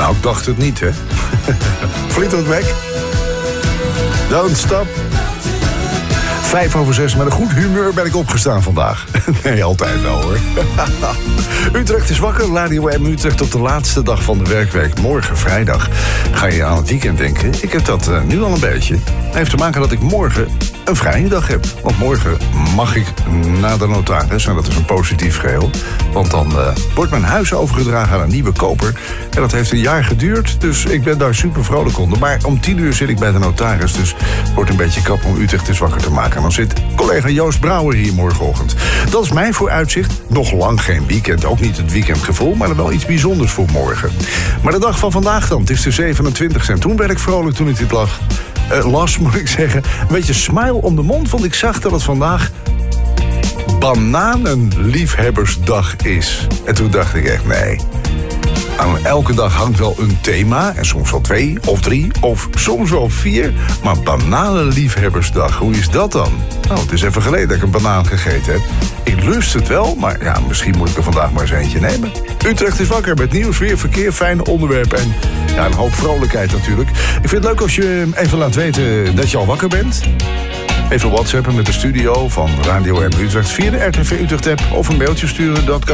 Nou, ik dacht het niet, hè. Fleetwood Mac. Don't stop. 5:05, met een goed humeur ben ik opgestaan vandaag. Nee, altijd wel, hoor. Utrecht is wakker, Radio M Utrecht op de laatste dag van de werkweek. Morgen, vrijdag, ga je aan het weekend denken. Ik heb dat nu al een beetje. Het heeft te maken dat ik morgen een vrije dag heb. Want morgen mag ik naar de notaris. En dat is een positief geheel. Want dan wordt mijn huis overgedragen aan een nieuwe koper. En dat heeft een jaar geduurd. Dus ik ben daar super vrolijk onder. Maar om 10:00 zit ik bij de notaris. Dus het wordt een beetje krap om Utrecht is wakker te maken. En dan zit collega Joost Brouwer hier morgenochtend. Dat is mijn vooruitzicht. Nog lang geen weekend. Ook niet het weekendgevoel. Maar wel iets bijzonders voor morgen. Maar de dag van vandaag dan. Het is de 27e. En toen werd ik vrolijk toen ik dit las, moet ik zeggen. Een beetje smile om de mond, want ik zag dat het vandaag bananenliefhebbersdag is. En toen dacht ik echt, nee. Aan elke dag hangt wel een thema. En soms wel 2 of 3 of soms wel 4. Maar bananenliefhebbersdag, hoe is dat dan? Nou, het is even geleden dat ik een banaan gegeten heb. Ik lust het wel, maar ja, misschien moet ik er vandaag maar eens eentje nemen. Utrecht is wakker met nieuws, weer, verkeer, fijne onderwerpen en ja, een hoop vrolijkheid natuurlijk. Ik vind het leuk als je even laat weten dat je al wakker bent. Even WhatsAppen met de studio van Radio M Utrecht via de RTV Utrecht app of een mailtje sturen. Dat kan